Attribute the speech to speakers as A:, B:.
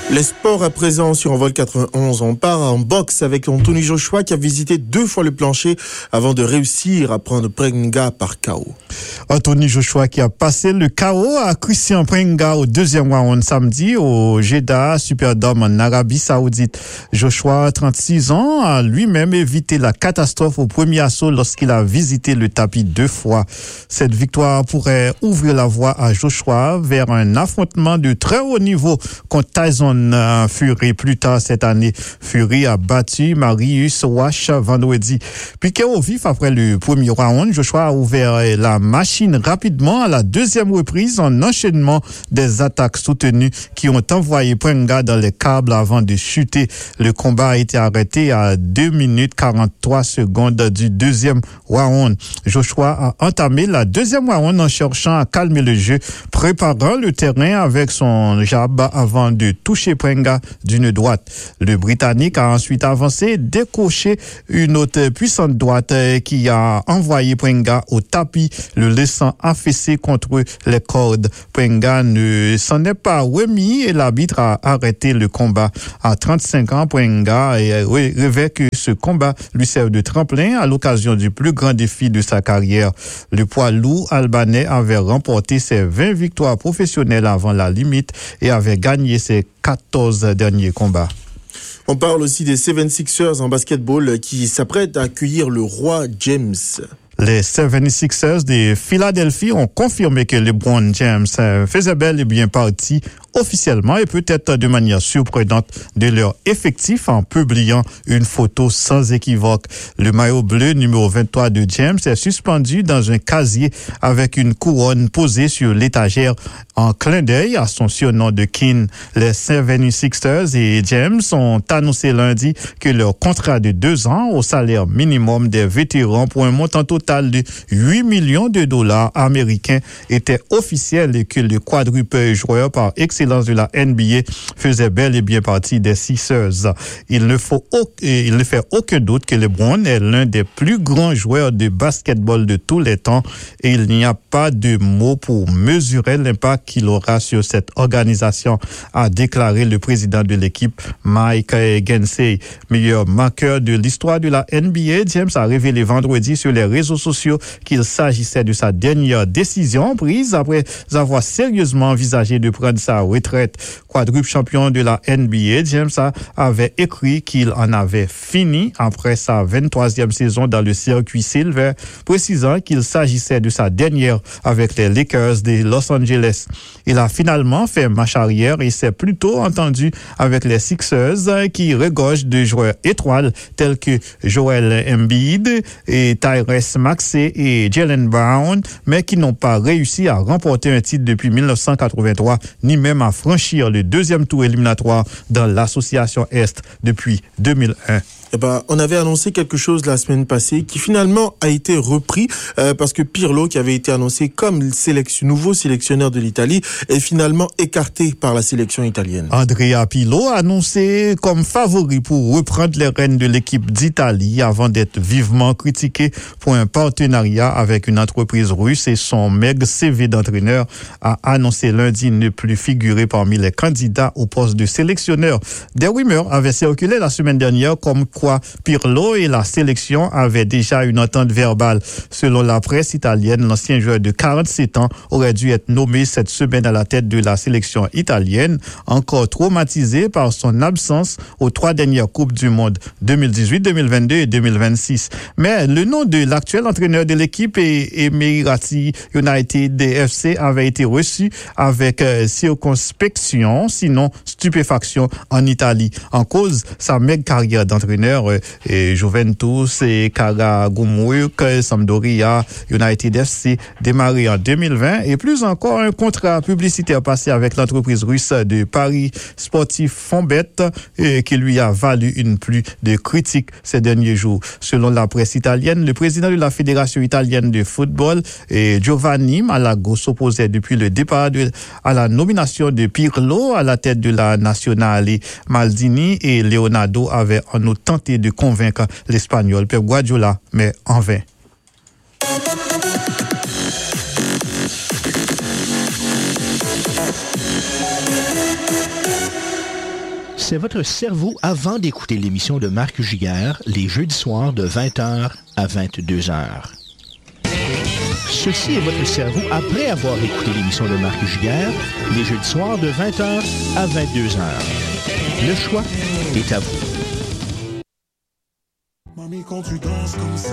A: Les sports à présent sur Envol 91. On part en boxe avec Anthony Joshua qui a visité 2 fois le plancher avant de réussir à prendre Prenga par KO.
B: Anthony Joshua qui a passé le KO à Christian Prenga au 2e round samedi au Jeddah Superdome en Arabie Saoudite. Joshua, 36 ans, a lui-même évité la catastrophe au premier assaut lorsqu'il a visité le tapis 2 fois. Cette victoire pourrait ouvrir la voie à Joshua vers un affrontement de très haut niveau contre Tyson Fury plus tard cette année. Fury a battu Marius Wash vendredi. Piqué au vif après le premier round, Joshua a ouvert la machine rapidement à la 2e reprise en enchaînement des attaques soutenues qui ont envoyé Prenga dans les câbles avant de chuter. Le combat a été arrêté à 2 minutes 43 secondes du 2e round. Joshua a entamé la 2e round en cherchant à calmer le jeu, préparant le terrain avec son jab avant de toucher Prenga d'une droite. Le Britannique a ensuite avancé, décoché une autre puissante droite qui a envoyé Prenga au tapis, le laissant affaissé contre les cordes. Prenga ne s'en est pas remis et l'arbitre a arrêté le combat. À 35 ans, Prenga rêvait que ce combat lui serve de tremplin à l'occasion du plus grand défi de sa carrière. Le poids lourd albanais avait remporté ses 20 victoires professionnelles avant la limite et avait gagné ses 14 derniers combats.
A: On parle aussi des 76ers en basketball qui s'apprêtent à accueillir le roi James.
B: Les 76ers de Philadelphie ont confirmé que LeBron James faisait bel et bien partie officiellement et peut-être de manière surprenante de leur effectif en publiant une photo sans équivoque. Le maillot bleu numéro 23 de James est suspendu dans un casier avec une couronne posée sur l'étagère en clin d'œil à son surnom de King. Les 76ers et James ont annoncé lundi que leur contrat de 2 ans au salaire minimum des vétérans pour un montant total de 8 millions de dollars américains était officiel et que le quadruple joueur par excellence de la NBA faisait bel et bien partie des Sixers. Il ne fait aucun doute que LeBron est l'un des plus grands joueurs de basketball de tous les temps et il n'y a pas de mots pour mesurer l'impact qu'il aura sur cette organisation, a déclaré le président de l'équipe, Mike Gensey. Meilleur marqueur de l'histoire de la NBA, James a révélé vendredi sur les réseaux sociaux qu'il s'agissait de sa dernière décision prise après avoir sérieusement envisagé de prendre sa retraite. Quadruple champion de la NBA, James avait écrit qu'il en avait fini après sa 23e saison dans le circuit Silver, précisant qu'il s'agissait de sa dernière avec les Lakers de Los Angeles. Il a finalement fait marche arrière et s'est plutôt entendu avec les Sixers qui regorgent de joueurs étoiles tels que Joel Embiid et Tyrese Maxey et Jaylen Brown, mais qui n'ont pas réussi à remporter un titre depuis 1983, ni même à franchir le 2e tour éliminatoire dans l'association Est depuis 2001.
A: On avait annoncé quelque chose la semaine passée qui finalement a été repris parce que Pirlo, qui avait été annoncé comme nouveau sélectionneur de l'Italie, est finalement écarté par la sélection italienne.
B: Andrea Pirlo annoncé comme favori pour reprendre les rênes de l'équipe d'Italie avant d'être vivement critiqué pour un partenariat avec une entreprise russe et son maigre CV d'entraîneur a annoncé lundi ne plus figurer parmi les candidats au poste de sélectionneur. Des rumeurs avaient circulé la semaine dernière comme quoi Pirlo et la sélection avaient déjà une entente verbale. Selon la presse italienne, l'ancien joueur de 47 ans aurait dû être nommé cette semaine à la tête de la sélection italienne, encore traumatisé par son absence aux 3 dernières Coupes du Monde, 2018, 2022 et 2026. Mais le nom de l'actuel entraîneur de l'équipe, Emirati United FC, avait été reçu avec circonspection, sinon stupéfaction en Italie. En cause, sa maigre carrière d'entraîneur Juventus et Karagumruk, Sampdoria, United FC, démarré en 2020 et plus encore un contrat publicitaire passé avec l'entreprise russe de Paris Sportif Fonbet qui lui a valu une pluie de critiques ces derniers jours. Selon la presse italienne, le président de la Fédération italienne de football, Giovanni Malago, s'opposait depuis le départ à la nomination de Pirlo à la tête de la Nazionale. Maldini et Leonardo avaient en outre tenté de convaincre l'Espagnol Pep Guardiola, mais en vain.
C: C'est votre cerveau avant d'écouter l'émission de Marc Giguère, les jeudis soirs de 20h à 22h. Ceci est votre cerveau après avoir écouté l'émission de Marc Giguère, les jeudis soirs de 20h à 22h. Le choix est à vous.
D: Mamie, quand tu danses comme ça,